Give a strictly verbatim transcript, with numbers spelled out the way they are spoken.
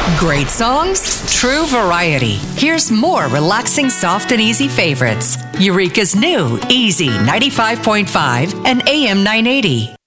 Great songs, true variety. Here's more relaxing, soft, and easy favorites. Eureka's new Easy ninety-five point five and A M nine eighty.